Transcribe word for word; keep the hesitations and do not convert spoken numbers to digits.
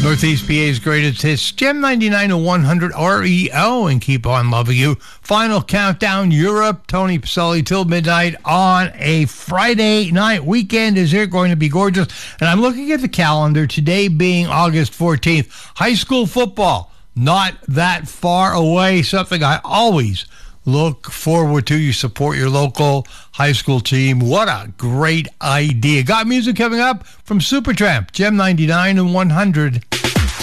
Northeast P A's greatest hits, Gem ninety-nine to one hundred R E O, and Keep On Loving You. Final countdown, Europe, Tony Pacelli till midnight on a Friday night. Weekend is here, going to be gorgeous. And I'm looking at the calendar, today being August fourteenth. High school football, not that far away, something I always look forward to. You support your local high school team. What a great idea. Got music coming up from Supertramp, Gem ninety-nine and one hundred.